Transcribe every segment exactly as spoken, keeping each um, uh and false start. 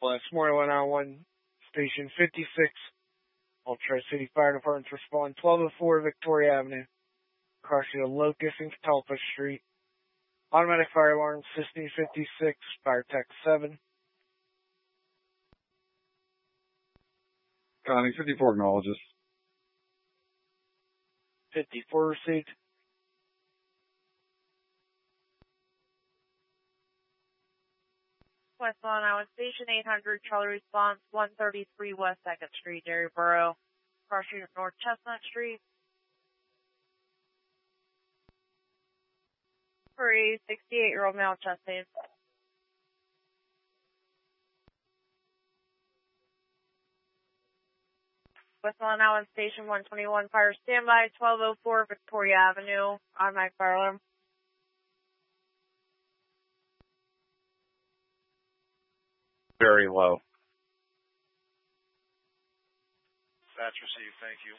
West Moreland I one, Station fifty-six. All Tri-City Fire Departments respond. twelve oh four Victoria Avenue, crossing of Locust and Catalpa Street. Automatic fire alarm, System fifty-six, Fire Tech seven. Connie, fifty-four acknowledges. fifty-four received. West Long Island Station eight hundred, Charlie response one thirty-three West second Street, Derryboro, crossing of North Chestnut Street. For a sixty-eight-year-old male chest pain. West Long Island Station one twenty-one, fire standby, twelve oh four Victoria Avenue, automatic fire alarm. Very low. That's received, thank you.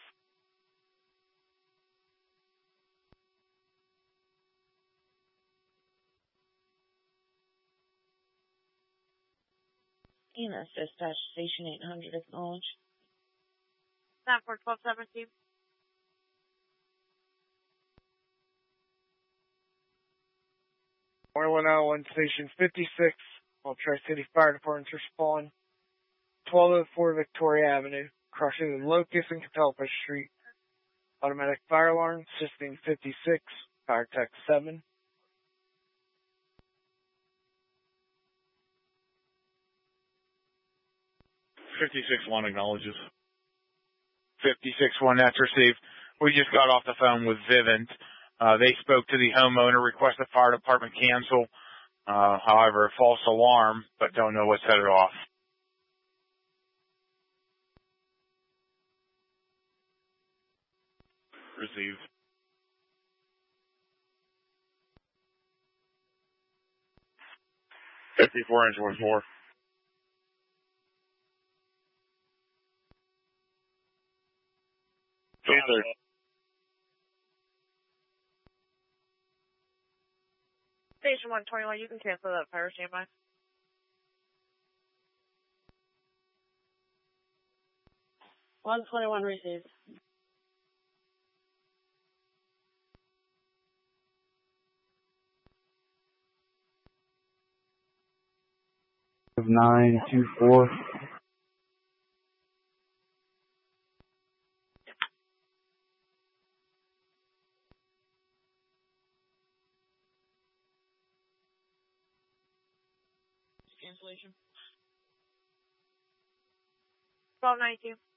E M S dispatch station eight hundred, acknowledge. Time for twelve seventeen. Moreland I one, Station fifty-six. All Tri-City Fire Departments respond. twelve oh four Victoria Avenue, crossing of Locust and Catalpa Street. Automatic fire alarm, System fifty-six, Fire Tech seven. fifty-six one acknowledges. fifty-six one, that's received. We just got off the phone with Vivint. Uh, they spoke to the homeowner, requested fire department cancel. Uh, however, a false alarm, but don't know what set it off. Received. fifty-four inch one four. Cancel. Station one twenty-one, you can cancel that fire standby. one twenty-one received. nine two four. Cancellation. twelve ninety-two.